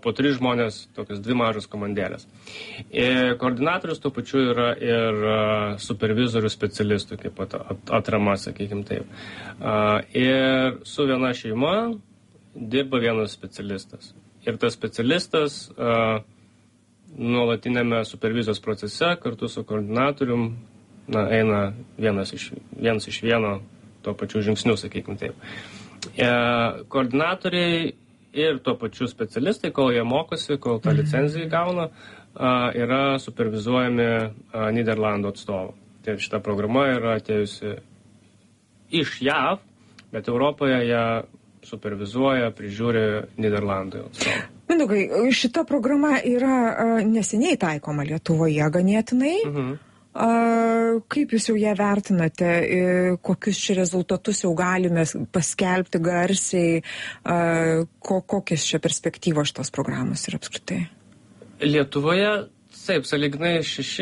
po 3 žmonės, tokios 2 mažos komandėlės. Ir koordinatorius tuo pačiu yra ir supervizorių specialistų, kaip atrama, sakykim taip. Ir su viena šeima dirba vienas specialistas. Ir tas specialistas nuolatinėme supervizijos procese kartu su koordinatorium eina vienas iš vieno tuo pačiu žingsniu, sakykim taip. Koordinatoriai ir tuo pačiu specialistai, kol jie mokosi, kol tą licenciją gauna, yra supervizuojami Nyderlandų atstovų. Tai šita programa yra atėjusi iš JAV, bet Europoje ją supervizuoja, prižiūri Nyderlandų atstovų. Mindaugai, šita programa yra neseniai taikoma Lietuvoje ganėtinai. Kaip jūs jau ją vertinate, kokius čia rezultatus jau galime paskelbti garsiai, kokios čia perspektyvos šitos programos ir apskritai? Lietuvoje, taip, sąlyginai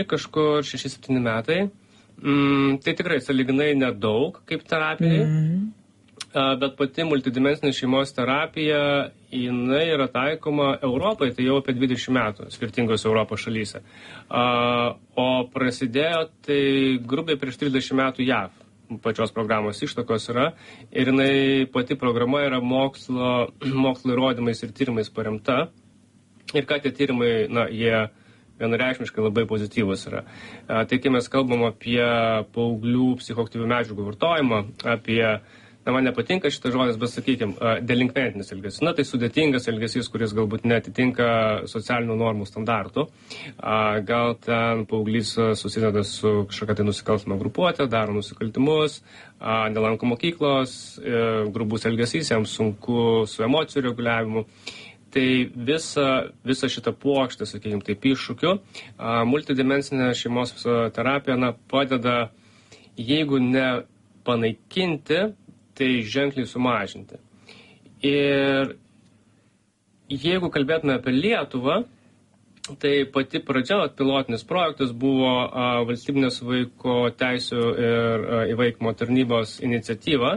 6-7 metai. Tai tikrai sąlyginai nedaug kaip terapijai. Bet pati multidimensinė šeimos terapija, jinai yra taikoma Europoje, tai jau apie 20 metų, skirtingos Europos šalyse. O prasidėjo tai grubiai prieš 30 metų JAV. Pačios programos ištakos yra. Ir jinai pati programa yra mokslo įrodymais ir tyrimais paremta. Ir ką tie tyrimai, jie vienareikšmiškai labai pozityvus yra. Tai kai mes kalbam apie paauglių psichoaktyvių medžiagų vartojimą, apie man nepatinka šitas žodis, bet sakykime, delinkventinis elgesys. Tai sudėtingas elgesys, kuris galbūt netitinka socialinių normų standartų. Gal ten paauglys susideda su kažkokia tai nusikalstama grupuotė, daro nusikaltimus, nelanko mokyklos, grubus elgesys, jam sunku su emocijų reguliavimu. Tai visa šita puokštė, sakykime, taip iššūkių, multidimensinė šeimos terapija padeda, jeigu ne panaikinti, tai ženkliai sumažinti. Ir jeigu kalbėtume apie Lietuvą, tai pati pradžia, pilotinis projektas buvo valstybinės vaiko teisių ir įvaikymo tarnybos iniciatyva.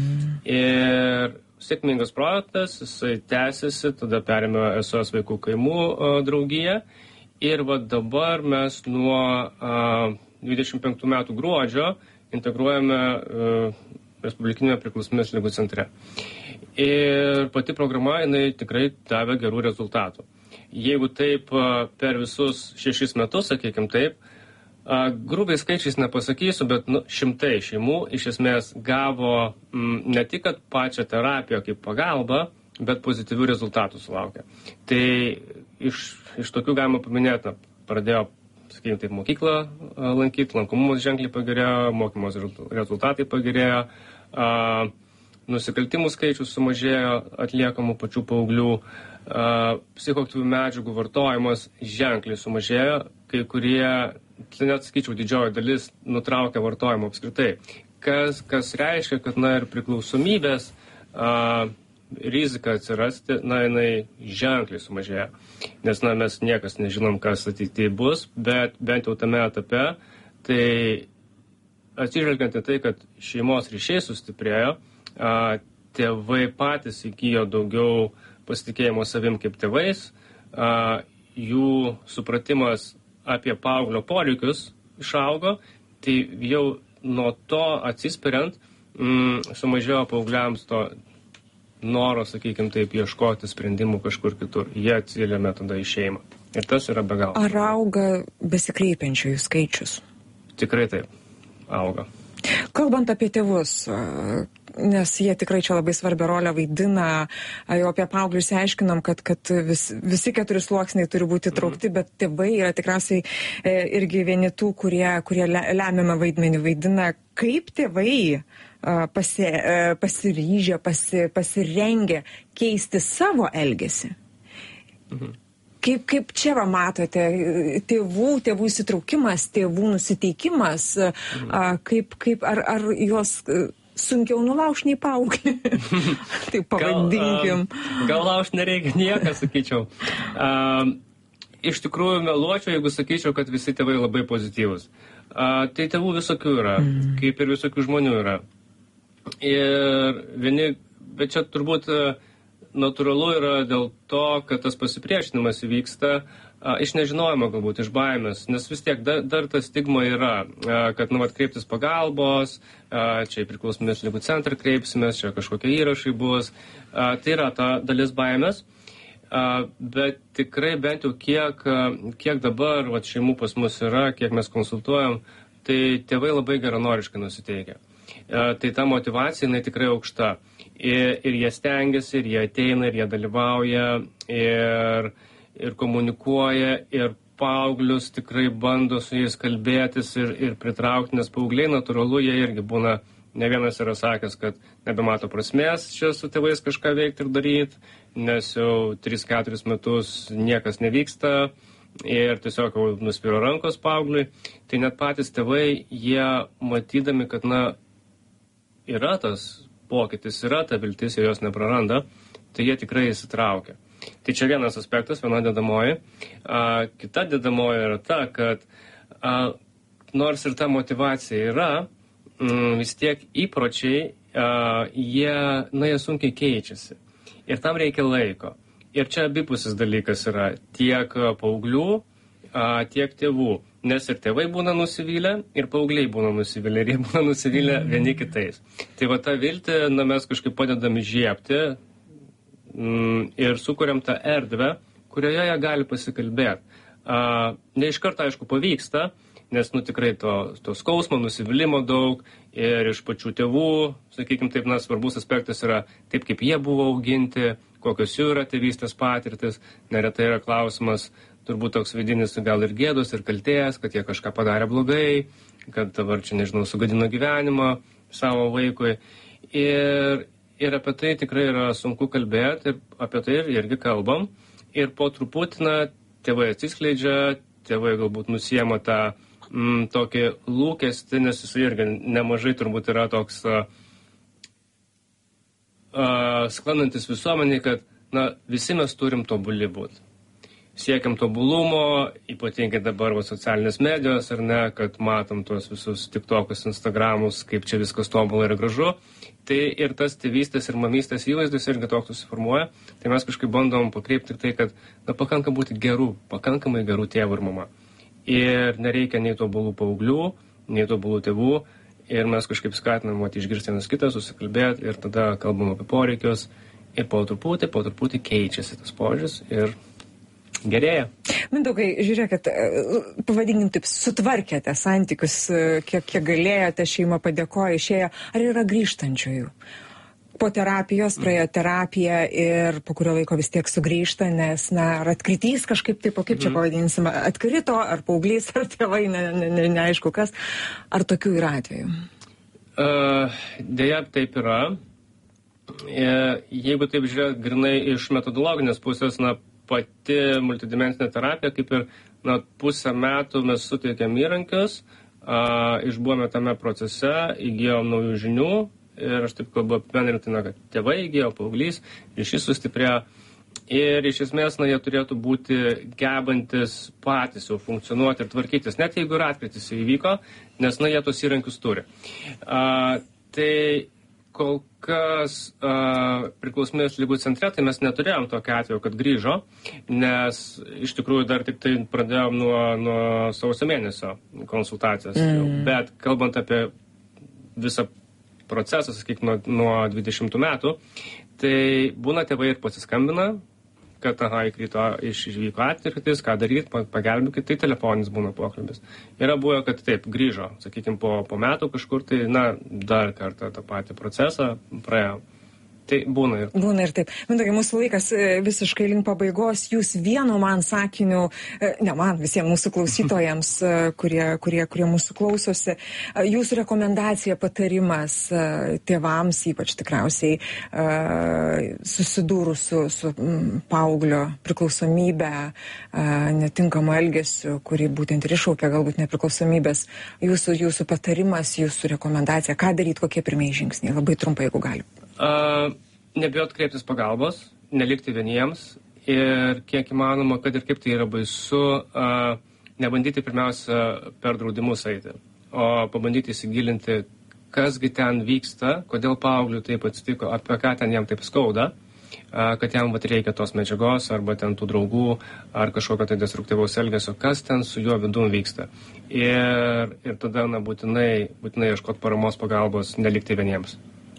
Ir sėkmingas projektas, jisai tęsiasi, tada perėmė SOS vaikų kaimų draugiją. Ir dabar mes nuo 25 metų gruodžio integruojame Respublikinėme priklausomybės ligų centre. Ir pati programa, jinai tikrai davė gerų rezultatų. Jeigu taip per visus 6 metus, sakykim taip, grubiai skaičiais nepasakysiu, bet 100 šeimų iš esmės gavo ne tik pačią terapiją kaip pagalbą, bet pozityvių rezultatų sulaukė. Tai iš tokių galima paminėti, pradėjo, sakykime taip, mokyklą lankyti, lankomumas ženkliai pagerėjo, mokymos rezultatai pagerėjo, nusikaltimų skaičius sumažėjo atliekamų pačių paauglių, psichoaktyvių medžiagų vartojimas ženkliai sumažėjo, kai kurie, net sakyčiau, didžioji dalis nutraukė vartojimą apskritai. Kas reiškia, kad ir priklausomybės rizika atsirasti, jinai ženkliai sumažėjo. Nes mes niekas nežinom, kas ateityje bus, bet bent jau tame etape, tai atsižvelgiant į tai, kad šeimos ryšiai sustiprėjo, tėvai patys įgijo daugiau pasitikėjimo savim kaip tėvais, jų supratimas apie paauglio poreikius išaugo, tai jau nuo to atsispiriant sumažėjo paaugliams to noro, sakykime taip, ieškoti sprendimų kažkur kitur. Jie atsiliemė tada į šeimą. Ir tas yra be galo. Ar auga besikreipiančiųjų skaičius? Tikrai taip, auga. Kalbant apie tėvus, nes jie tikrai čia labai svarbią rolę vaidina, jau apie paauglius aiškinom, kad visi 4 sluoksniai turi būti traukti, bet tėvai yra tikriausiai irgi vieni tų, kurie lemiamą vaidmenį vaidina. Kaip tėvai pasiryžę, pasirengę keisti savo elgesį? Kaip čia matote tėvų įsitraukimas, tėvų nusiteikimas, ar juos sunkiau nulaužti nei paauglį? Taip pavadinkim. Gal laužti nereikia nieką, sakyčiau. Iš tikrųjų meluočiau, jeigu sakyčiau, kad visi tėvai labai pozityvus. Tai tėvų visokių yra, kaip ir visokių žmonių yra. Ir vieni, bet čia turbūt natūralu yra dėl to, kad tas pasipriešinimas įvyksta iš nežinojimo galbūt, iš baimės, nes vis tiek dar ta stigma yra, kad kreiptis pagalbos, čia į priklausomybės ligų centrą kreipsimės, čia kažkokie įrašai bus. Tai yra ta dalis baimės, bet tikrai bent jau kiek dabar šeimų pas mus yra, kiek mes konsultuojam, tai tėvai labai geranoriškai nusiteikia. Tai ta motyvacija, jinai tikrai aukšta. Ir jie stengiasi, ir jie ateina, ir jie dalyvauja, ir komunikuoja, ir paauglius tikrai bando su jais kalbėtis ir pritraukti, nes paaugliai natūralu, jie irgi būna, ne vienas yra sakęs, kad nebemato prasmės čia su tėvais kažką veikti ir daryti, nes jau 3-4 metus niekas nevyksta ir tiesiog nuspiro rankos paaugliui. Tai net patys tėvai, jie matydami, kad yra tas pokytis, yra ta viltis ir jos nepraranda, tai jie tikrai įsitraukia. Tai čia vienas aspektas, viena dedamoji. Kita dedamoji yra ta, kad nors ir ta motyvacija yra, vis tiek įpročiai, jie sunkiai keičiasi. Ir tam reikia laiko. Ir čia abipusis dalykas yra tiek paauglių, tiek tėvų. Nes ir tėvai būna nusivylę, ir paaugliai būna nusivylę, ir jie būna nusivylę vieni kitais. Tai va tą viltį mes kažkaip padedam įžiebti ir sukuriam tą erdvę, kurioje jie gali pasikalbėti. Ne iš karto, aišku, pavyksta, nes tikrai to skausmo, nusivylimo daug ir iš pačių tėvų, sakykime taip, svarbus aspektas yra taip, kaip jie buvo auginti, kokios jų yra tėvystės patirtis. Neretai yra klausimas, turbūt toks vidinis gal ir gėdos, ir kaltės, kad jie kažką padarė blogai, kad dabar čia, nežinau, sugadino gyvenimą savo vaikui. Ir apie tai tikrai yra sunku kalbėti, ir apie tai irgi kalbam. Ir po truputį, tėvai atsiskleidžia, tėvai galbūt nusiema tą tokį lūkestį, nes jis irgi nemažai turbūt yra toks sklandantis visuomenį, kad visi mes turim tobuli būti. Siekiam tobulumo, ypatingai dabar socialinės medijos, ar ne, kad matom tuos visus TikTokus, Instagramus, kaip čia viskas tobulai ir gražu. Tai ir tas tėvystės ir mamystės įvaizdis irgi toks susiformuoja. Tai mes kažkaip bandom pakreipti tai, kad pakanka būti pakankamai gerų tėvų ir mama. Ir nereikia nei tobulų paauglių, nei tobulų tėvų. Ir mes kažkaip skatinam išgirsti vienas kitą, susikalbėti ir tada kalbam apie poreikius. Ir po truputį keičiasi tas požiūris ir gerėja. Mindaugai, žiūrėkit, pavadinkim taip, sutvarkėte santykius, kiek galėjote, šeima padėkoja, išėjo. Ar yra grįžtančiųjų? Po terapijos, praėjo terapiją ir po kurio laiko vis tiek sugrįžta, nes, ar atkritys kažkaip taip, kaip čia pavadinsime, atkrito, ar paauglys, ar tėvai, neaišku kas. Ar tokių yra atvejų? Deja, taip yra. Jeigu taip žiūrėt grinai iš metodologinės pusės, pati multidimensinė terapija, kaip ir pusę metų mes suteikėm įrankius, išbuvome tame procese, įgijom naujų žinių ir aš taip kalbu apibendrinti, kad tėvai įgijo, paauglys, ryšys sustiprėjo ir iš esmės jie turėtų būti gebantis patys jau funkcionuoti ir tvarkytis, net jeigu ir atkritis įvyko, nes jie tos įrankius turi. Tai kol kas priklausomybės ligų centre, tai mes neturėjom tokio atveju, kad grįžo, nes iš tikrųjų dar tik tai pradėjom nuo sausio mėnesio konsultacijas. Bet kalbant apie visą procesą, sakykime, nuo 20 metų, tai būna tėvai ir pasiskambina, kad įkrito išvyko atkritis, ką daryti, pagelbėkit, tai telefoninis būna pokalbis. Yra buvę, kad taip, grįžo, sakykime, po metų kažkur, tai dar kartą tą patį procesą praėjo. Tai būna ir taip. Būna ir taip. Mindaugai, mūsų laikas visiškai link pabaigos. Jūs vienu man sakiniu, visiems mūsų klausytojams, kurie mūsų klausosi, jūsų rekomendacija, patarimas tėvams, ypač tikriausiai susidūrus su paauglio priklausomybę, netinkamu elgesiu, kuri būtent ir iššaukia galbūt nepriklausomybės. Jūsų patarimas, jūsų rekomendacija, ką daryti, kokie pirmieji žingsniai? Labai trumpai, jeigu gali. Nebijot kreiptis pagalbos, nelikti vieniems ir kiek įmanoma, kad ir kaip tai yra baisu, nebandyti pirmiausia per draudimus eiti, o pabandyti įsigilinti, kasgi ten vyksta, kodėl paaugliui taip atsitiko, apie ką ten jam taip skauda kad jam reikia tos medžiagos arba ten tų draugų ar kažkokio tai destruktyvaus elgesio, kas ten su juo vidum vyksta. Ir tada būtinai ieškoti paramos pagalbos, nelikti vieniems.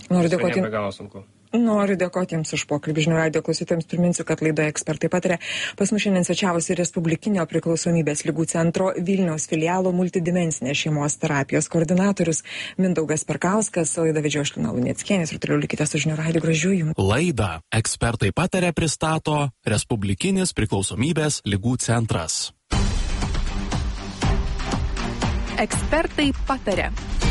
Noriu dėkoti Jums už pokalbį. Žinių radijo klausytojams priminsiu, kad laidoje Ekspertai pataria. Pas mus šiandien svečiavosi Respublikinio priklausomybės ligų centro Vilniaus filialo multidimensinės šeimos terapijos koordinatorius Mindaugas Perkauskas. Laidą vedžiojo aš Lina Luneckienė ir toliau likite su Žinių radiju. Gražių Jums. Laidą Ekspertai pataria pristato Respublikinis priklausomybės ligų centras. Ekspertai pataria.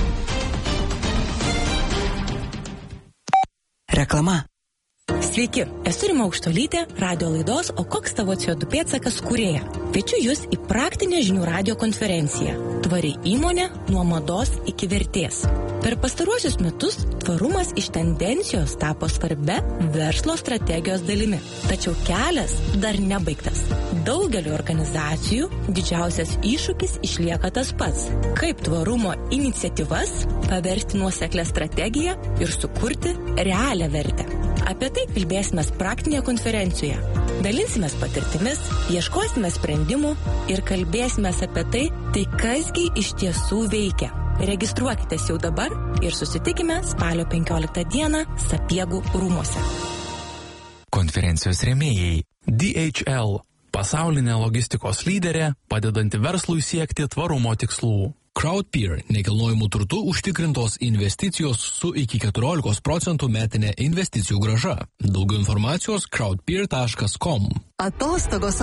Reklama. Sveiki, esu Rima Aukštuolytė, radio laidos O koks tavo CO2 pėdsakas kūrėja. Kviečiu Jūs į praktinę Žinių radijo konferenciją Tvari įmonė nuo mados iki vertės. Per pastaruosius metus tvarumas iš tendencijos tapo svarbia verslo strategijos dalimi. Tačiau kelias dar nebaigtas. Daugeliu organizacijų didžiausias iššūkis išlieka tas pats. Kaip tvarumo iniciatyvas paversti nuoseklę strategiją ir sukurti realią vertę. Apie tai kalbėsime praktinėje konferencijoje. Dalinsimės patirtimis, ieškosime sprendimų ir kalbėsime apie tai kasgi iš tiesų veikia. Registruokitės jau dabar ir susitikime spalio 15 dieną Sapiegų rūmuose. Konferencijos rėmėjai DHL, pasaulinė logistikos lyderė, padedanti verslui siekti tvarumo tikslų. Crowdpeer – nekilnojamų turtų užtikrintos investicijos su iki 14% metinė investicijų grąža. Daugiau informacijos crowdpeer.com. Atostogos.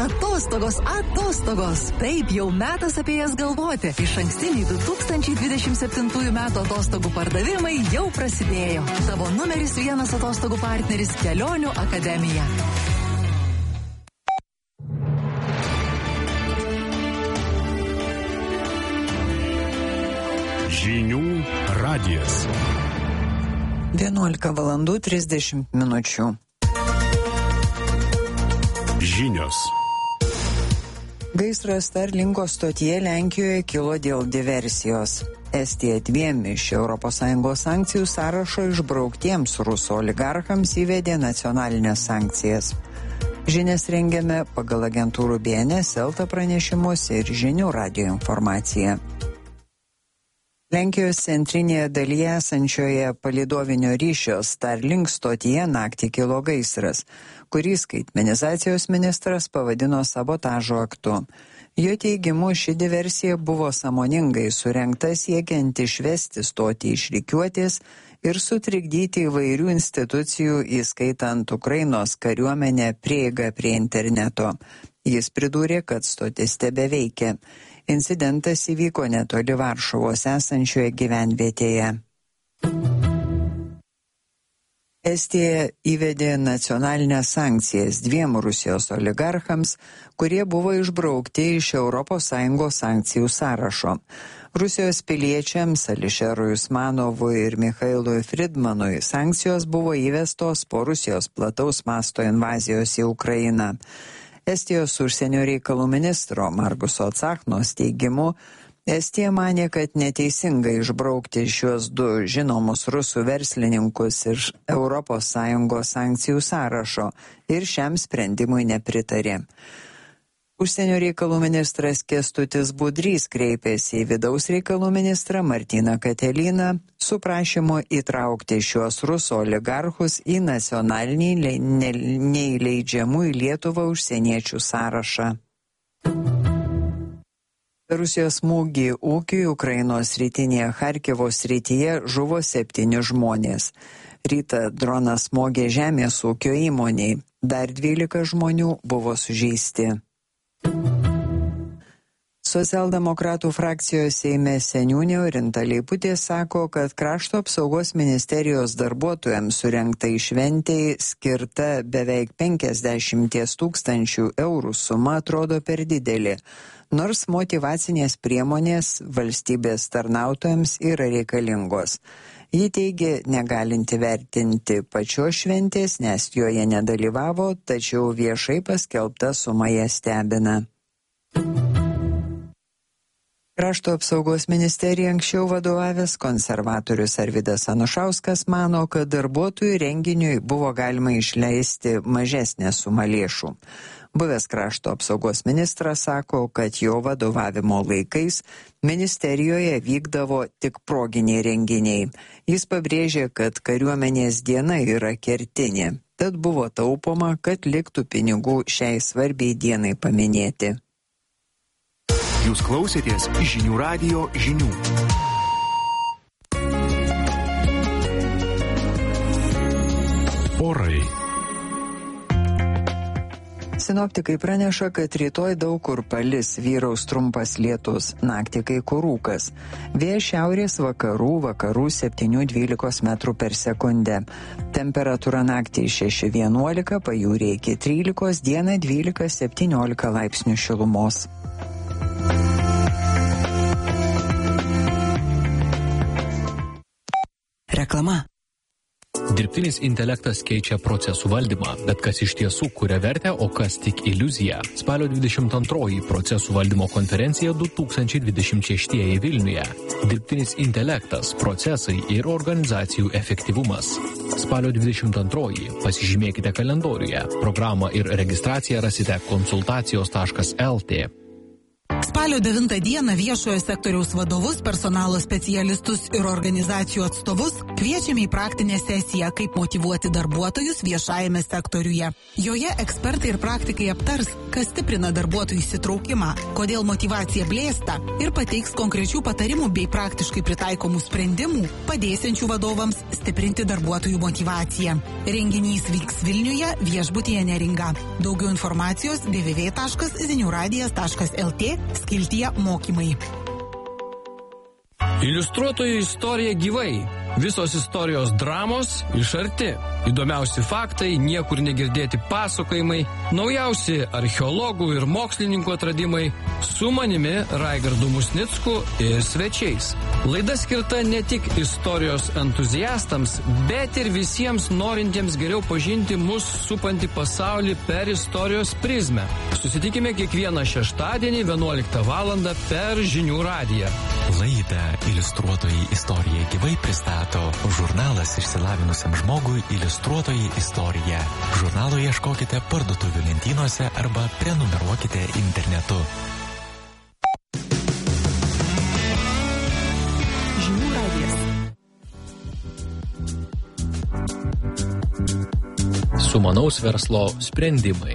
Taip, jau metas apie jas galvoti. Išankstiniai 2027 metų atostogų pardavimai jau prasidėjo. Tavo numeris 1 atostogų partneris Kelionių akademija. Žinių radijas. 11 valandų 30 minučių. Žinios. Gaisras Starlinko stotyje Lenkijoje kilo dėl diversijos. Estija 2 iš ES sankcijų sąrašo išbrauktiems rusų oligarchams įvedė nacionalinės sankcijas. Žinias rengiame pagal agentūrų BNS, Elta pranešimus ir Žinių radijo informaciją. Lenkijos centrinėje dalyje esančioje palydovinio ryšio Starlink stotyje naktį kilo gaisras, kurį skaitmenizacijos ministras pavadino sabotažo aktu. Jo teigimu, ši diversija buvo sąmoningai surengta siekiant išvesti stotį iš rikiuotės ir sutrikdyti įvairių institucijų, įskaitant Ukrainos kariuomenę, prieigą prie interneto. Jis pridūrė, kad stotis tebeveikia. Incidentas įvyko netoli Varšuvos esančioje gyvenvietėje. Estija įvedė nacionalinės sankcijas 2 Rusijos oligarchams, kurie buvo išbraukti iš ES sankcijų sąrašo. Rusijos piliečiams Ališerui Usmanovui ir Michailui Fridmanui sankcijos buvo įvestos po Rusijos plataus masto invazijos į Ukrainą. Estijos užsienio reikalų ministro Marguso Tsachnos teigimu, Estija manė, kad neteisingai išbraukti šiuos 2 žinomus rusų verslininkus iš ES sankcijų sąrašo ir šiam sprendimui nepritarė. Užsienio reikalų ministras Kęstutis Budrys kreipėsi į vidaus reikalų ministrą Martyną Kateliną su prašymu įtraukti šiuos rusų oligarchus į nacionalinį neįleidžiamų į Lietuvą užsieniečių sąrašą. Rusijos smūgį ūkiui Ukrainos rytinėje Charkivo srityje žuvo 7 žmonės. Rytą dronas smogė žemės ūkio įmoniai. Dar 12 žmonių buvo sužeisti. Socialdemokratų frakcijos Seime seniūnė Orinta Leiputė sako, kad Krašto apsaugos ministerijos darbuotojams surengtai šventei skirta beveik 50 000 eurų suma atrodo per didelė, nors motyvacinės priemonės valstybės tarnautojams yra reikalingos. Ji teigė negalinti vertinti pačios šventės, nes joje nedalyvavo, tačiau viešai paskelbta suma ją stebina. Krašto apsaugos ministerija anksčiau vadovavęs konservatorius Arvydas Anušauskas mano, kad darbuotojų renginiui buvo galima išleisti mažesnę sumą lėšų. Buvęs krašto apsaugos ministras sako, kad jo vadovavimo laikais ministerijoje vykdavo tik proginiai renginiai. Jis pabrėžė, kad kariuomenės diena yra kertinė, tad buvo taupoma, kad liktų pinigų šiai svarbiai dienai paminėti. Jūs klausėtės Žinių radijo žinių. Orai. Sinoptikai praneša, kad rytoj daug kur palis, vyraus trumpas lietus, naktį kai kur rūkas. Vėjas šiaurės vakarų 7-12 metrų per sekundę. Temperatūra naktį 6-11, pajūrė iki 13, dieną 12-17 laipsnių šilumos. Reklama. Dirbtinis intelektas keičia procesų valdymą, bet kas iš tiesų kuria vertę, o kas tik iliuzija. Spalio 22 procesų valdymo konferencija 2026 Vilniuje. Dirbtinis intelektas, procesai ir organizacijų efektyvumas. Spalio 22 pasižymėkite kalendoriuje. Programą ir registraciją rasite konsultacijos.lt. Spalio 9 dieną viešojo sektoriaus vadovus, personalo specialistus ir organizacijų atstovus kviečiame į praktinę sesiją, kaip motyvuoti darbuotojus viešajame sektoriuje. Joje ekspertai ir praktikai aptars, kas stiprina darbuotojų įsitraukimą, kodėl motyvacija blėsta ir pateiks konkrečių patarimų bei praktiškai pritaikomų sprendimų, padėsiančių vadovams stiprinti darbuotojų motyvaciją. Renginys vyks Vilniuje, viešbutyje Neringa. Daugiau informacijos www.ziniuradijas.lt skiltyje mokymai. Iliustruotojų istorija gyvai. Visos istorijos dramos iš arti. Įdomiausi faktai, niekur negirdėti pasakojimai, naujausi archeologų ir mokslininkų atradimai, su manimi Raigardu Musnicku ir svečiais. Laida skirta ne tik istorijos entuziastams, bet ir visiems norintiems geriau pažinti mus supantį pasaulį per istorijos prizmę. Susitikime kiekvieną šeštadienį 11 val. Per Žinių radiją. Laidą Iliustruotojai istorija gyvai pristato žurnalas išsilavinusiam žmogui Iliustruotojai istorija. Žurnalo ieškokite parduotuvių lentynose arba prenumeruokite internetu. Žinių radijas. Sumanaus verslo sprendimai.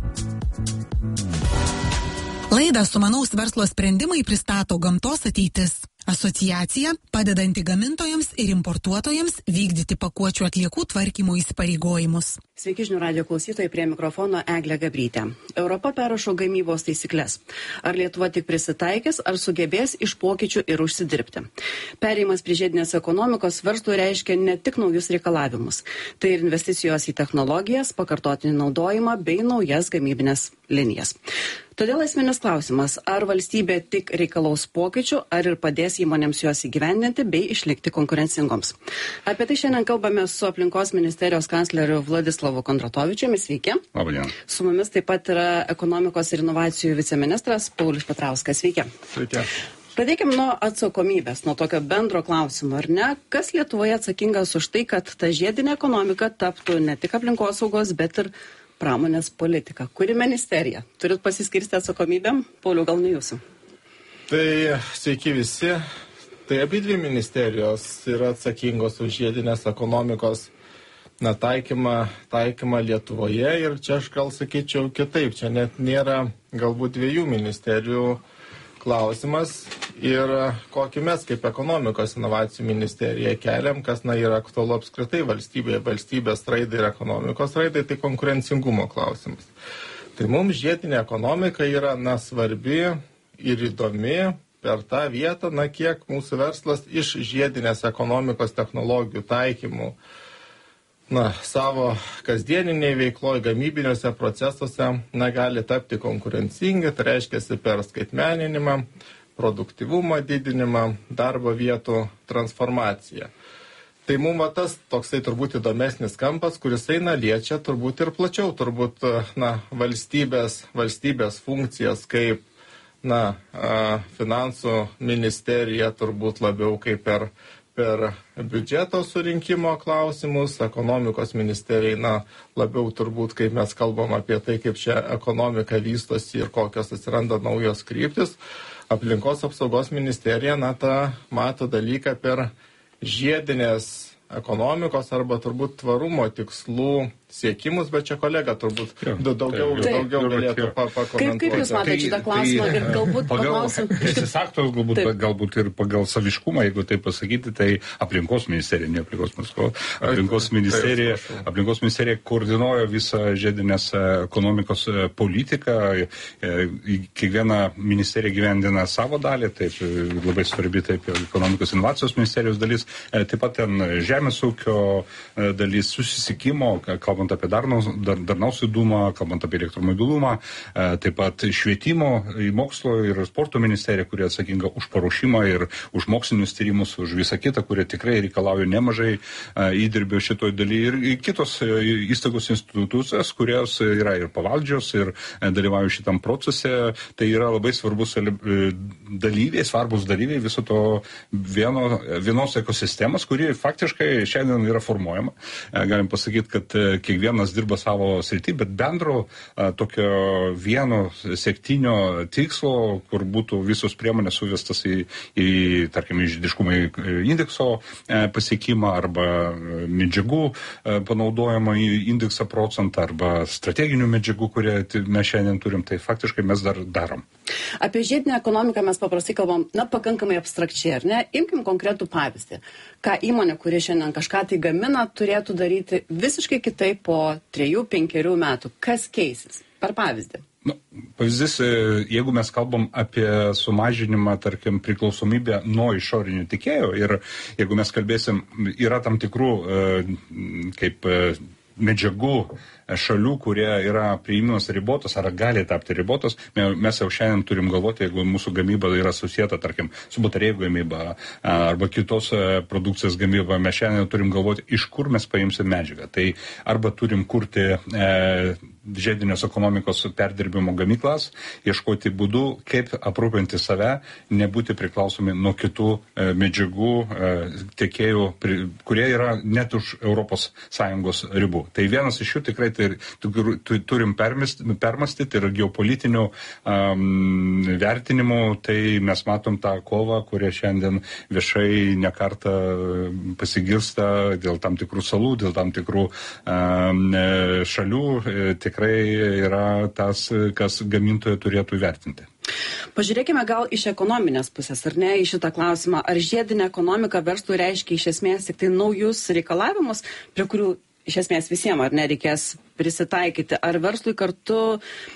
Laidą Sumanaus verslo sprendimai pristato Gamtos ateitis. Asociacija, padedanti gamintojams ir importuotojams vykdyti pakuočių atliekų tvarkymo įsipareigojimus. Sveiki žinių radijo klausytojai, prie mikrofono Eglė Gabrytė. Europa perrašo gamybos taisyklės. Ar Lietuva tik prisitaikys, ar sugebės iš pokyčių ir užsidirbti? Perėjimas prie žiedinės ekonomikos verslui reiškia ne tik naujus reikalavimus. Tai ir investicijos į technologijas, pakartotinį naudojimą bei naujas gamybinės linijas. Todėl esminis klausimas, ar valstybė tik reikalaus pokyčių, ar ir padės įmonėms juos įgyvendinti bei išlikti konkurencingoms. Apie tai šiandien kalbame su aplinkos ministerijos kancleriu Vladislavu Kondratovičiumi. Sveiki. Labadiena. Su mumis taip pat yra ekonomikos ir inovacijų viceministras Paulius Petrauskas. Sveiki. Sveiki. Pradėkime nuo atsakomybės, nuo tokio bendro klausimo, ar ne? Kas Lietuvoje atsakingas už tai, kad ta žiedinė ekonomika taptų ne tik aplinkosaugos, bet ir pramonės politika? Kuri ministerija? Turit pasiskirsti atsakomybėm? Pauliau, gal ne jūsų? Tai sveiki visi. Tai abidvi ministerijos yra atsakingos už žiedinės ekonomikos taikymą Lietuvoje. Ir čia aš gal sakyčiau kitaip. Čia net nėra galbūt dviejų ministerijų klausimas. Ir kokį mes kaip ekonomikos inovacijų ministerija keliam, kas yra aktualu apskritai valstybėje, valstybės raidai ir ekonomikos raidai, tai konkurencingumo klausimas. Tai mums žiedinė ekonomika yra svarbi ir įdomi per tą vietą, kiek mūsų verslas iš žiedinės ekonomikos technologijų taikymų savo kasdieniniai veikloje, gamybiniuose procesuose gali tapti konkurencingi, tai reiškia per skaitmeninimą, produktyvumo didinimą, darbo vietų transformaciją. Tai mums tas toksai turbūt įdomesnis kampas, kuris liečia turbūt ir plačiau, turbūt valstybės funkcijas kaip finansų ministerija turbūt labiau kaip per biudžeto surinkimo klausimus, ekonomikos ministerijai, labiau turbūt, kaip mes kalbam apie tai, kaip čia ekonomika vystosi ir kokios atsiranda naujos kryptis. Aplinkos apsaugos ministerija, mato dalyką per žiedinės ekonomikos arba turbūt tvarumo tikslų siekimus, bet čia kolega turbūt daugiau galėtų pakomentuoti. Kaip jūs matote šitą klausimą ir galbūt paklausim? Teisės aktos galbūt ir pagal saviškumą, jeigu tai pasakyti, tai aplinkos ministerija, ne aplinkos ministerija. Aplinkos ministerija koordinuoja visą žiedinės ekonomikos politiką. Kiekviena ministerija gyvendina savo dalį, taip labai svarbi taip ekonomikos inovacijos ministerijos dalis, taip pat ten žemės ūkio dalis, susisiekimo, kalbant apie darnaus judumą, kalbant apie elektromobilumą, taip pat švietimo, mokslo ir sporto ministerija, kurie atsakinga už paruošimą ir už mokslinius tyrimus, už visą kitą, kurie tikrai reikalauja nemažai įdirbio šitoj daly, ir kitos įstaigos institucijos, kurios yra ir pavaldžios ir dalyvauja šitam procese. Tai yra labai svarbus svarbus dalyviai viso to vienos ekosistemos, kuri faktiškai šiandien yra formuojama. Galim pasakyti, kad kiekvienas dirba savo srity, bet bendro tokio vieno sektinio tikslo, kur būtų visos priemonės suvestas į tarkim, žiediškumo indekso pasiekimą arba medžiagų panaudojimą į indeksą procentą arba strateginių medžiagų, kurie mes šiandien turim, tai faktiškai mes dar darom. Apie žiedinę ekonomiką mes paprastai kalbam, pakankamai abstrakčiai, ar ne? Imkim konkretų pavyzdį. Ką įmonė, kuri šiandien kažką tai gamina, turėtų daryti visiškai kitaip po 3-5 metų. Kas keisis? Per pavyzdį. Pavyzdys, jeigu mes kalbam apie sumažinimą, tarkim, priklausomybę nuo išorinių tiekėjų ir jeigu mes kalbėsim, yra tam tikrų kaip medžiagų šalių, kurie yra priėmimas ribotos ar gali tapti ribotos, mes jau šiandien turim galvoti, jeigu mūsų gamyba yra susijęta, tarkim, su baterijų gamyba arba kitos produkcijos gamyba, mes šiandien turim galvoti, iš kur mes paimsim medžiagą. Tai arba turim kurti žiedinės ekonomikos perdirbimo gamyklas, ieškoti būdų, kaip aprūpinti save, nebūti priklausomi nuo kitų medžiagų tiekėjų, kurie yra net už ES ribų. Tai vienas iš jų tikrai turim permastyti ir geopolitinių vertinimų, tai mes matom tą kovą, kurie šiandien viešai nekartą pasigirsta dėl tam tikrų salų, dėl tam tikrų šalių, tikrai yra tas, kas gamintojai turėtų įvertinti. Pažiūrėkime gal iš ekonominės pusės, ar ne, į šitą klausimą. Ar žiedinė ekonomika verslui reiškia iš esmės tik tai naujus reikalavimus, prie kurių iš esmės visiems, ar ne, reikės prisitaikyti? Ar verslui kartu,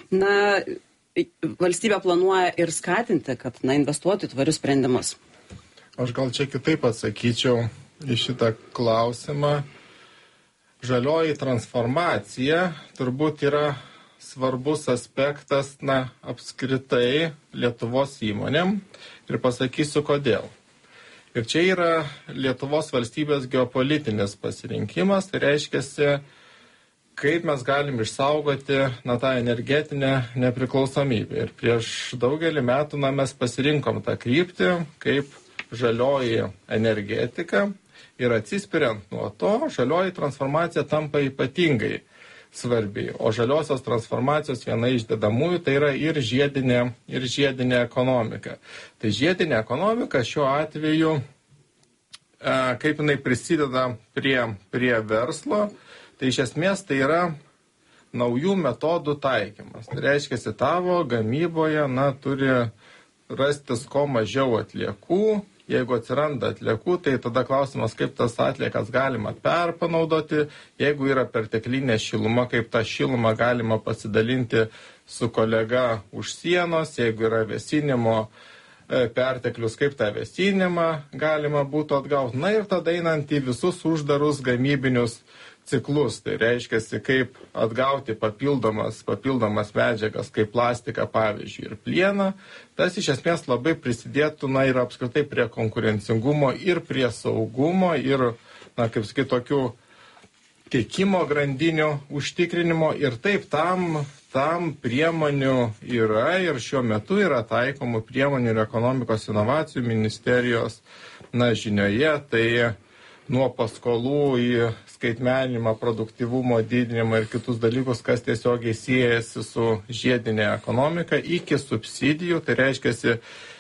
valstybė planuoja ir skatinti, kad, investuoti tvarius sprendimus? Aš gal čia kitaip atsakyčiau į šitą klausimą. Žalioji transformacija turbūt yra svarbus aspektas, apskritai Lietuvos įmonėm ir pasakysiu kodėl. Ir čia yra Lietuvos valstybės geopolitinis pasirinkimas, tai reiškiasi, kaip mes galim išsaugoti tą energetinę nepriklausomybę. Ir prieš daugelį metų mes pasirinkom tą kryptį kaip žalioji energetika ir atsispiriant nuo to, žalioji transformacija tampa ypatingai svarbi. O žaliosios transformacijos viena iš dedamųjų tai yra ir žiedinė ekonomika. Tai žiedinė ekonomika šiuo atveju, kaip jinai prisideda prie verslo, tai iš esmės tai yra naujų metodų taikymas. Tai reiškia, tavo gamyboje turi rastis kuo mažiau atliekų. Jeigu atsiranda atliekų, tai tada klausimas, kaip tas atliekas galima perpanaudoti. Jeigu yra perteklinė šiluma, kaip tą šilumą galima pasidalinti su kolega už sienos. Jeigu yra vėsinimo perteklius, kaip tą vėsinimą galima būtų atgauti. Ir tada einant į visus uždarus gamybinius ciklus. Tai reiškia, kaip atgauti papildomas medžiagas, kaip plastiką, pavyzdžiui, ir plieną. Tas iš esmės labai prisidėtų ir apskritai prie konkurencingumo ir prie saugumo ir, kaip sakyti, tokių tiekimo grandinių užtikrinimo ir taip tam priemonių yra ir šiuo metu yra taikomų priemonių ir ekonomikos inovacijų ministerijos žinioje, tai nuo paskolų į skaitmeninimą, produktyvumo didinimą ir kitus dalykus, kas tiesiogiai siejasi su žiedinė ekonomika, iki subsidijų, tai reiškiasi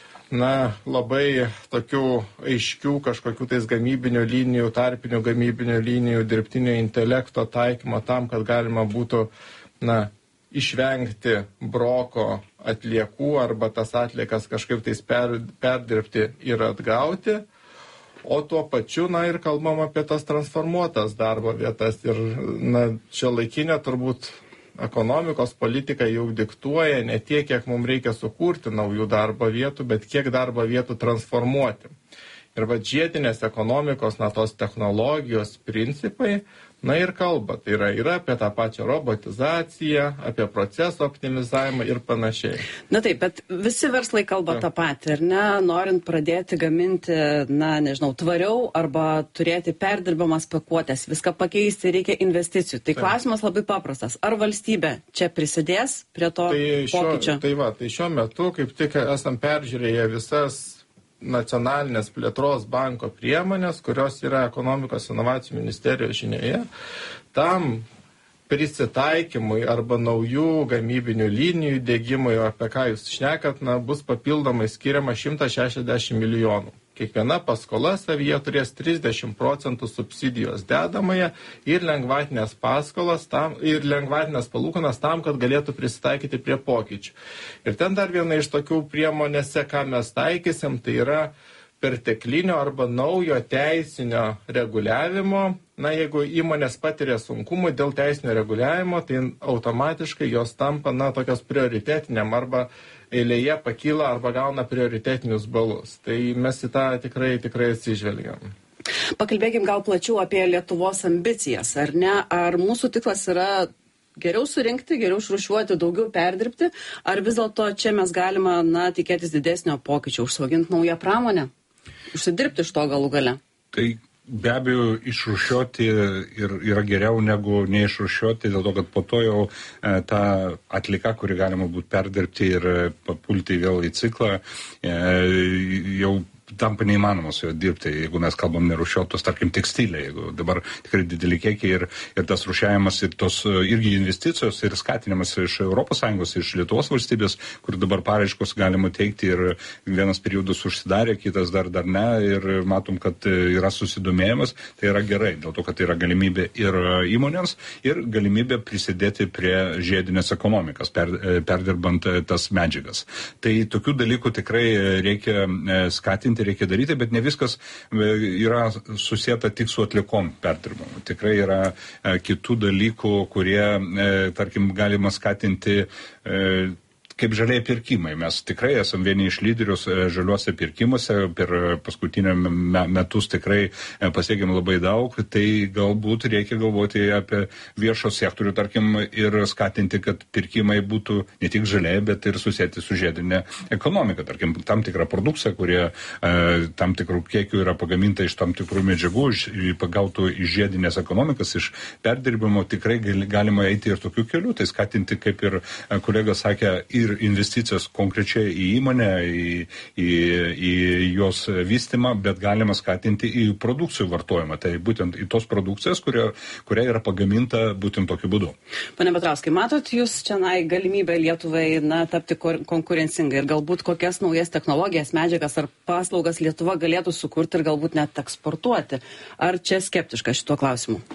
labai tokių aiškių kažkokių tais gamybinių linijų, tarpinių gamybinių linijų, dirbtinio intelekto taikymo tam, kad galima būtų išvengti broko atliekų arba tas atliekas kažkaip tais perdirbti ir atgauti. O tuo pačiu, ir kalbam apie tas transformuotas darbo vietas. Ir, šiuolaikinė turbūt ekonomikos politika jau diktuoja ne tiek, kiek mums reikia sukurti naujų darbo vietų, bet kiek darbo vietų transformuoti. Ir žiedinės ekonomikos, tos technologijos principai, ir kalba. Tai yra apie tą pačią robotizaciją, apie proceso optimizavimą ir panašiai. Taip, bet visi verslai kalba tą patį, ar ne? Norint pradėti gaminti, tvariau arba turėti perdirbamas pakuotės, viską pakeisti, reikia investicijų. Tai klausimas labai paprastas. Ar valstybė čia prisidės prie to pokyčio? Tai šiuo metu, kaip tik esam peržiūrėję visas nacionalinės plėtros banko priemonės, kurios yra ekonomikos inovacijų ministerijos žinioje, tam prisitaikymui arba naujų gamybinių linijų dėgymui, apie ką jūs šnekat, bus papildomai skiriama 160 milijonų. Kiekviena paskola savyje turės 30% subsidijos dedamąją ir lengvatinės paskolas ir lengvatinės palūkanas tam, kad galėtų prisitaikyti prie pokyčių. Ir ten dar viena iš tokių priemonėse, ką mes taikysim, tai yra perteklinio arba naujo teisinio reguliavimo. Jeigu įmonės patiria sunkumų dėl teisinio reguliavimo, tai automatiškai jos tampa tokios prioritetiniam arba eilėje pakyla arba gauna prioritetinius balus. Tai mes į tą tikrai atsižvelgiam. Pakalbėkim gal plačiau apie Lietuvos ambicijas, ar ne? Ar mūsų tikslas yra geriau surinkti, geriau išrūšiuoti, daugiau perdirbti, ar vis dėlto čia mes galime tikėtis didesnio pokyčio, užsiauginti naują pramonę, užsidirbti iš to galų gale? Tai be abejo išrūšiuoti yra geriau negu neišrūšiuoti, dėl to, kad po to jau ta atlika, kuri galima būtų perdirbti ir papulti vėl į ciklą, jau tampa neįmanoma su juo dirbti, jeigu mes kalbam nerūšiuotos, tarkim, tekstilė, jeigu dabar tikrai dideli kiekiai ir tas rūšiavimas ir tos irgi investicijos ir skatinimas iš ES, iš Lietuvos valstybės, kur dabar paraiškos galima teikti ir vienas periodas užsidarė, kitas dar ne ir matom, kad yra susidomėjimas, tai yra gerai, dėl to, kad yra galimybė ir įmonėms ir galimybė prisidėti prie žiedinės ekonomikos, perdirbant tas medžiagas. Tai tokių dalykų tikrai reikia skatinti, reikia daryti, bet ne viskas yra susieta tik su atlikom perdirbamu. Tikrai yra kitų dalykų, kurie, tarkim, galima skatinti kaip žaliai pirkimai. Mes tikrai esam vieni iš lyderius žaliuose pirkimuose, per paskutinę metus tikrai pasiekėm labai daug, tai galbūt reikia galvoti apie viešo sektorių, tarkim, ir skatinti, kad pirkimai būtų ne tik žaliai, bet ir susėti su žiedinė ekonomika. Tarkim, tam tikra produkcija, kurie tam tikrų kiekių yra pagaminta iš tam tikrų medžiagų, pagautų iš žiedinės ekonomikas, iš perdirbimo, tikrai galima eiti ir tokiu keliu, tai skatinti, kaip ir kolega sakė, ir investicijos konkrečiai į įmonę, į jos vystymą, bet galima skatinti į produkcijų vartojimą. Tai būtent į tos produkcijas, kuria yra pagaminta būtent tokiu būdu. Pane Petrauskai, matot jūs čia galimybę Lietuvai tapti konkurencingai ir galbūt kokias naujas technologijas, medžiagas ar paslaugas Lietuva galėtų sukurti ir galbūt net eksportuoti? Ar čia skeptiška šituo klausimu?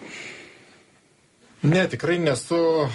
Ne, tikrai nesu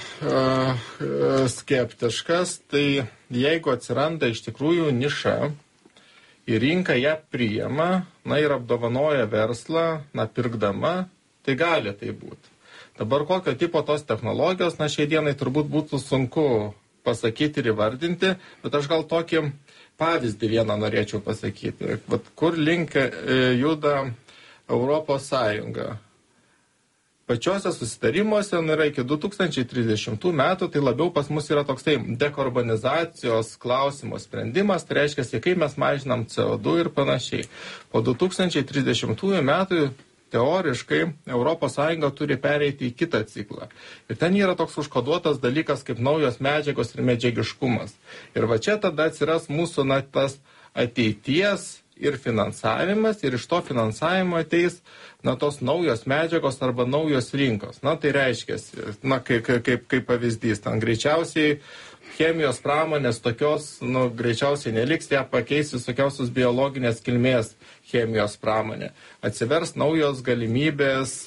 skeptiškas. Tai jeigu atsiranda iš tikrųjų niša ir rinka ją priima, ir apdovanoja verslą, pirkdama, tai gali tai būti. Dabar kokio tipo tos technologijos, šiai dienai turbūt būtų sunku pasakyti ir įvardinti, bet aš gal tokį pavyzdį vieną norėčiau pasakyti. Kur link juda Europos Sąjunga? Pačiuose susitarimuose yra iki 2030 metų, tai labiau pas mus yra toksai dekarbonizacijos klausimo sprendimas, tai reiškia, kaip mes mažinam CO2 ir panašiai. Po 2030 metų teoriškai ES turi pereiti į kitą ciklą. Ir ten yra toks užkoduotas dalykas kaip naujos medžiagos ir medžiagiškumas. Ir va čia tada atsiras mūsų tas ateities ir finansavimas, ir iš to finansavimo ateis tos naujos medžiagos arba naujos rinkos. Tai reiškia, kaip pavyzdys, ten greičiausiai chemijos pramonės tokios, greičiausiai neliks, ją pakeis visokiausios biologinės kilmės chemijos pramonė. Atsivers naujos galimybės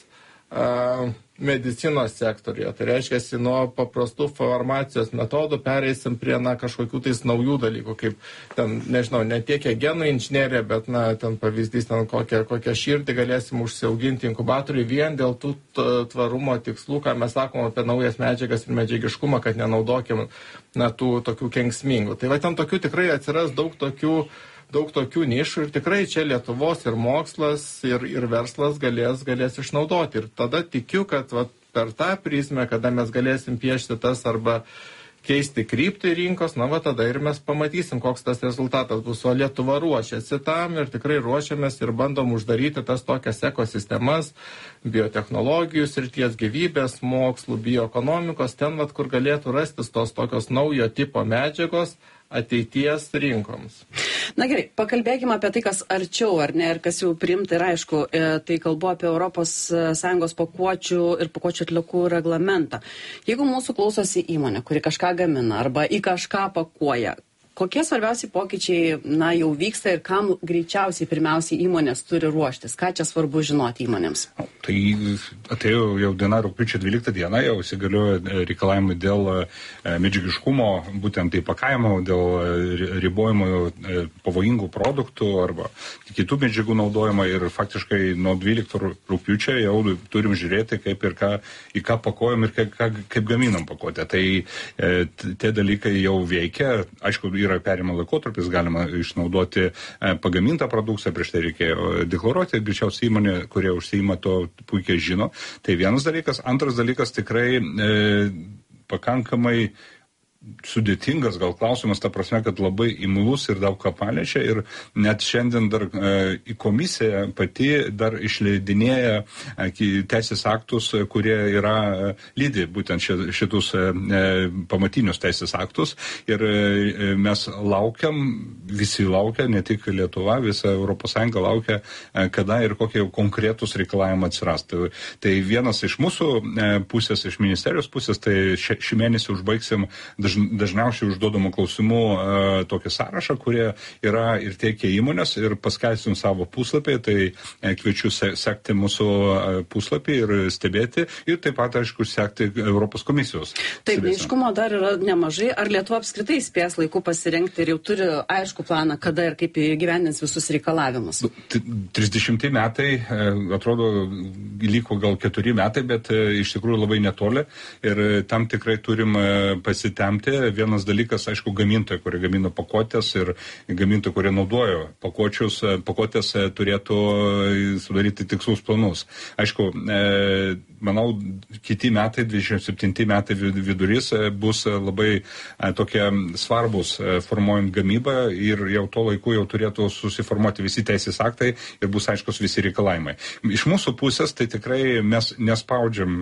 medicinos sektoriuje. Tai reiškia, nuo paprastų farmacijos metodų pereisim prie kažkokių tais naujų dalykų, kaip ten, nežinau, ne tiek genų inžinerija, bet ten pavyzdys, ten kokią širdį galėsim užsiauginti inkubatoriui vien dėl tų tvarumo tikslų, ką mes sakom apie naujas medžiagas ir medžiagiškumą, kad nenaudokim tų tokių kenksmingų. Tai va ten tokių tikrai atsiras daug tokių nišų ir tikrai čia Lietuvos ir mokslas ir verslas galės išnaudoti. Ir tada tikiu, kad per tą prizmę, kada mes galėsim piešti tas arba keisti kryptį rinkos, tada ir mes pamatysim, koks tas rezultatas bus. O Lietuva ruošiasi tam ir tikrai ruošiamės ir bandom uždaryti tas tokias ekosistemas, biotechnologijų srities, gyvybės, mokslų, bioekonomikos, ten, kur galėtų rastis tos tokios naujo tipo medžiagos ateities rinkoms. Na gerai, pakalbėkime apie tai, kas arčiau, ar ne, ir kas jau priimta, ir aišku, tai kalbu apie ES pakuočių ir pakuočių atliekų reglamentą. Jeigu mūsų klausosi įmonė, kuri kažką gamina arba į kažką pakuoja, kokie svarbiausiai pokyčiai, jau vyksta ir kam greičiausiai pirmiausiai įmonės turi ruoštis? Ką čia svarbu žinoti įmonėms? Tai atėjo jau diena rugpjūčio 12 dieną, jau įsigaliojo reikalavimai dėl medžiagiškumo, būtent įpakavimo, dėl ribojimo pavojingų produktų arba kitų medžiagų naudojimo ir faktiškai nuo 12 rugpjūčio jau turim žiūrėti, kaip ir į ką pakuojam ir kaip gaminam pakuotę. Tai tie dalykai jau veikia, aišku, yra perėjimo laikotarpis, galima išnaudoti pagamintą produkciją, prieš tai reikėjo deklaruoti, greičiausiai įmonė, kurie užsiima to puikiai žino. Tai vienas dalykas. Antras dalykas tikrai pakankamai sudėtingas gal klausimas, ta prasme, kad labai imlus ir daug ką paliečia ir net šiandien dar į komisiją pati dar išleidinėja teisės aktus, kurie yra lydi būtent šitus pamatinius teisės aktus ir mes laukiam, visi laukia, ne tik Lietuva, visa ES laukia, kada ir kokie konkretūs reikalavimai atsiras. Tai vienas iš mūsų pusės, iš ministerijos pusės, tai šį mėnesį užbaigsim dažniausiai užduodamų klausimų tokį sąrašą, kurie yra ir teikia įmonės ir paskelbsim savo puslapį, tai kviečiu sekti mūsų puslapį ir stebėti ir taip pat, aišku, sekti Europos komisijos. Taip, neiškumo dar yra nemažai. Ar Lietuva apskritai spės laiku pasirengti ir jau turi aišku planą, kada ir kaip įgyvendins visus reikalavimus? 30 metai, atrodo, liko gal 4 metai, bet iš tikrųjų labai netoli ir tam tikrai turim pasitemti. Vienas dalykas, aišku, gamintojai, kurie gamina pakuotės ir gamintojai, kurie naudojo pakuotės, turėtų sudaryti tikslus planus. Aišku, manau, kiti metai, 27 metai vidurys bus labai tokie svarbus formuojant gamybą ir jau to laiku jau turėtų susiformuoti visi teisės aktai ir bus aiškus visi reikalavimai. Iš mūsų pusės tai tikrai mes nespaudžiam,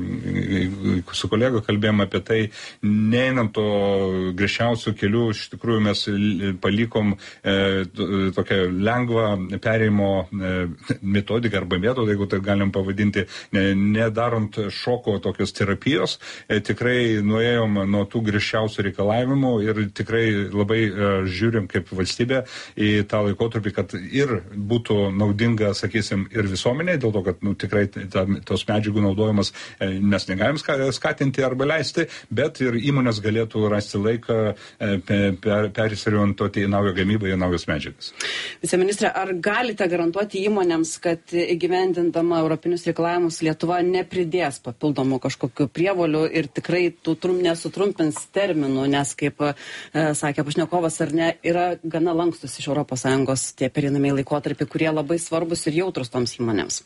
su kolega kalbėjom apie tai, neinam to griežčiausių kelių, iš tikrųjų mes palikom tokią lengvą perėjimo metodiką arba metodą, jeigu tai galim pavadinti, nedarant šoko tokios terapijos, tikrai nuėjom nuo tų griežčiausių reikalavimų ir tikrai labai žiūrim kaip valstybė į tą laikotarpį, kad ir būtų naudinga, sakysim, ir visuomeniai, dėl to, kad tikrai tos medžiagų naudojimas mes negalim skatinti arba leisti, bet ir įmonės galėtų rasti laiką persiorientuoti į naują gamybą, į naujas medžiagas. Viceministre, ar galite garantuoti įmonėms, kad įgyvendindama europinius reikalavimus Lietuva nepridės papildomų kažkokių prievolių ir tikrai nesutrumpins terminų, nes, kaip sakė pašnekovas, ar ne, yra gana lankstus iš ES tie pereinamieji laikotarpiai, kurie labai svarbus ir jautrus toms įmonėms?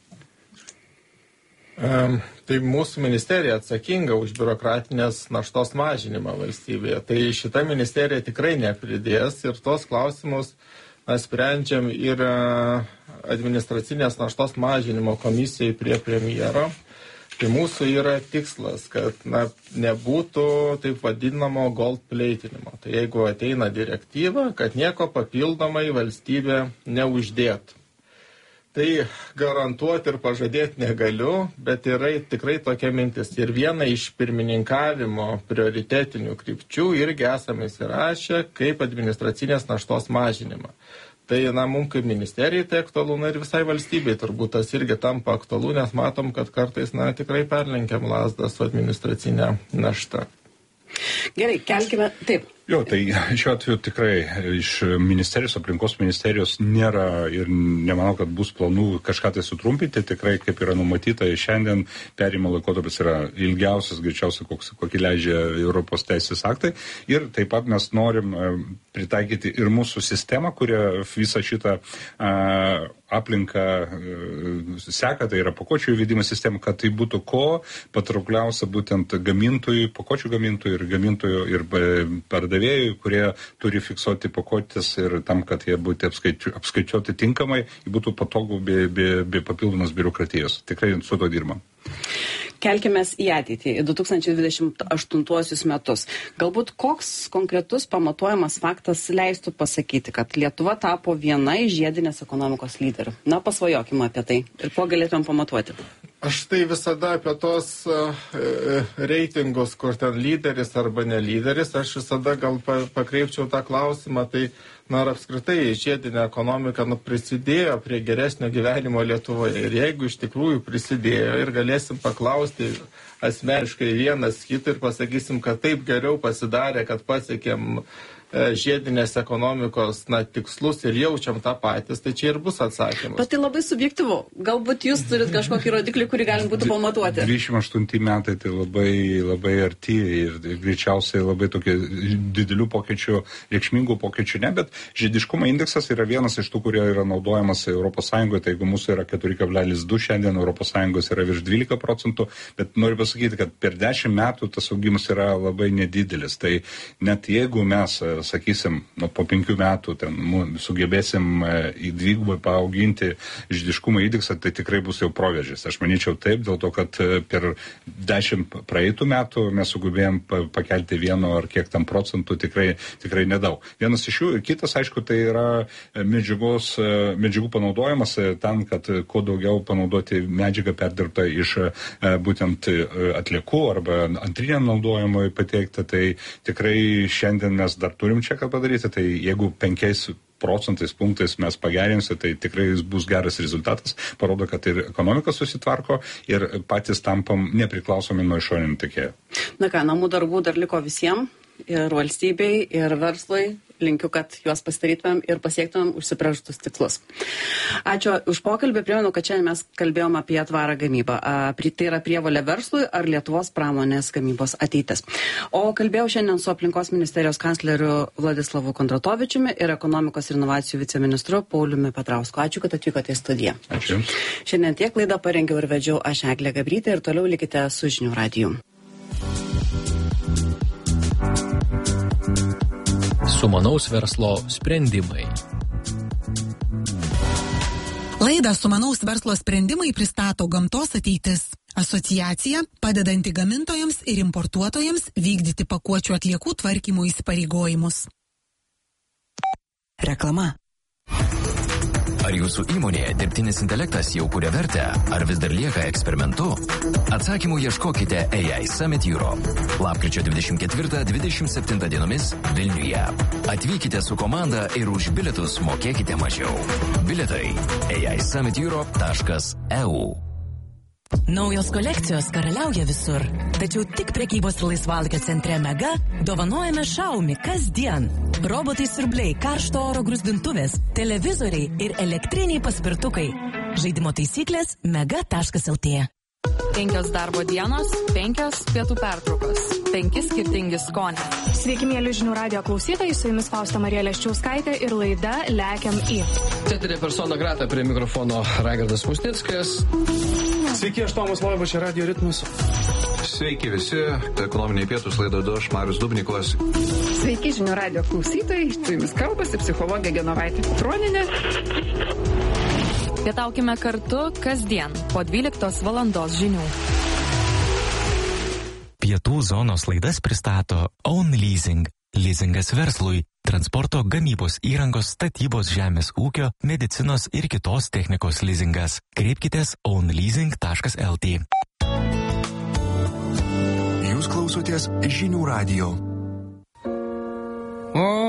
Tai mūsų ministerija atsakinga už biurokratinės naštos mažinimą valstybėje. Tai šita ministerija tikrai nepridės ir tos klausimus sprendžiam ir administracinės naštos mažinimo komisijai prie premjero. Tai mūsų yra tikslas, kad nebūtų taip vadinamo gold platinimo. Tai jeigu ateina direktyva, kad nieko papildomai valstybė neuždėtų. Tai garantuoti ir pažadėti negaliu, bet yra tikrai tokia mintis. Ir viena iš pirmininkavimo prioritetinių krypčių irgi esame įsirašę kaip administracinės naštos mažinimą. Tai, mums kaip ministerijai tai aktualu, ir visai valstybei turbūt tas irgi tampa aktualu, nes matom, kad kartais, tikrai perlenkiam lazdą su administracinė našta. Gerai, kelkime, taip. Jo, tai šiuo atveju tikrai iš ministerijos, aplinkos ministerijos nėra ir nemanau, kad bus planų kažką tai sutrumpinti. Tikrai, kaip yra numatyta, šiandien perėjimo laikotarpis yra ilgiausias, greičiausiai, kokį leidžia Europos teisės aktai. Ir taip pat mes norim pritaikyti ir mūsų sistemą, kuria visą šitą aplinką seka, tai yra pakuočių įvedimo sistema, kad tai būtų ko patraukliausia būtent gamintojų, pakuočių gamintojų ir gamintojų ir pardavėjų, kurie turi fiksuoti pakuotės ir tam, kad jie būtų apskaičiuoti tinkamai, būtų patogu be papildomos biurokratijos. Tikrai su to dirbam. Kelkimės į ateitį, į 2028 metus. Galbūt koks konkretus pamatuojamas faktas leistų pasakyti, kad Lietuva tapo viena iš žiedinės ekonomikos lyderių. Pasvajokime apie tai ir ko galėtumėm pamatuoti. Aš tai visada apie tos reitingus, kur ten lyderis arba nelyderis, aš visada gal pakreipčiau tą klausimą, tai ar apskritai žiedinė ekonomika prisidėjo prie geresnio gyvenimo Lietuvoje. Ir jeigu iš tikrųjų prisidėjo ir galėsim paklausti asmeniškai vienas kitą ir pasakysim, kad taip geriau pasidarė, kad pasiekėm žiedinės ekonomikos tikslus ir jaučiam tą patys, tai čia ir bus atsakymas. Bet tai labai subjektyvu. Galbūt jūs turit kažkokį rodiklį, kurį galim būtų pamatuoti. 28 metai tai labai arti ir greičiausiai labai tokie didelių pokyčių, reikšmingų pokyčių ne, bet žiediškumo indeksas yra vienas iš tų, kurie yra naudojamas Europos Sąjungoje, tai jeigu mūsų yra 4,2 šiandien, Europos Sąjungos yra virš 12%, bet noriu pasakyti, kad per 10 metų tas augimas yra labai nedidelis. Tai net jeigu mes sakysim, po 5 metų sugebėsim į dvigubai paauginti žiediškumo indeksą, tai tikrai bus jau proveržis. Aš manyčiau taip, dėl to, kad per 10 praeitų metų mes sugebėjom pakelti 1 ar kiek tam procentų, tikrai nedaug. Vienas iš jų, kitas, aišku, tai yra medžiagų panaudojimas tam, kad kuo daugiau panaudoti medžiagą perdirbtą iš būtent atliekų arba antriniam naudojimui pateikti, tai tikrai šiandien mes dar turim čia ką padaryti, tai jeigu 5 procentais punktais mes pagerinsim, tai tikrai bus geras rezultatas, parodo, kad ir ekonomika susitvarko ir patys tampam nepriklausomi nuo išorinių tiekėjų. Namų darbų dar liko visiems, ir valstybei, ir verslui. Linkiu, kad juos pasidarytumėm ir pasiektumėm užsibrėžtus tikslus. Ačiū už pokalbį. Primenu, kad šiandien mes kalbėjom apie tvarą gamybą. Tai yra prievolė verslui ar Lietuvos pramonės gamybos ateitis. O kalbėjau šiandien su aplinkos ministerijos kancleriu Vladislavu Kondratovičiumi ir ekonomikos ir inovacijų viceministru Pauliumi Petrausku. Ačiū, kad atvykote į studiją. Ačiū. Šiandien tiek laidą parengiau ir vedžiau aš Eglė Gabrytė ir toliau likite su Žinių radiju. Sumanaus verslo sprendimai. Laidą Sumanaus verslo sprendimai pristato Gamtos ateitis. Asociacija, padedanti gamintojams ir importuotojams vykdyti pakuočių atliekų tvarkymo įsipareigojimus. Reklama. Ar jūsų įmonėje dirbtinis intelektas jau kuria vertę, ar vis dar lieka eksperimentu? Atsakymų ieškokite AI Summit Europe. Lapkričio 24-27 dienomis Vilniuje. Atvykite su komanda ir už bilietus mokėkite mažiau. Bilietai AISummitEurope.eu. Naujos kolekcijos karaliauja visur, tačiau tik prekybos ir laisvalaikio centre Mega dovanojame Xiaomi kasdien. Robotai siurbliai, karšto oro gruzdintuvės, televizoriai ir elektriniai paspirtukai. Žaidimo taisyklės mega.lt. 5 darbo dienos, 5 pietų pertraukos, 5 skirtingi skoniai. Sveiki, mėly Žinių radijo klausytojai, su jumis Fausta Marija Leščiauskaitė ir laida Lekiam į. Teterė persona grata, prie mikrofono Raigardas Musnickas. Sveiki, aš Tomas Loiba, čia Radio Ritmas. Sveiki visi, ekonominiai pietus laidoje aš Marius Dubnikovas. Sveiki žinių radio klausytojai, su jumis kalbasi psichologė Genovaitė Petronienė. Pietaukime kartu kasdien po 12 valandos žinių. Pietų zonos laidas pristato Own Leasing. Leasingas verslui, transporto, gamybos įrangos, statybos, žemės ūkio, medicinos ir kitos technikos leasingas. Kreipkitės ownleasing.lt. Jūs klausotės žinių radio. O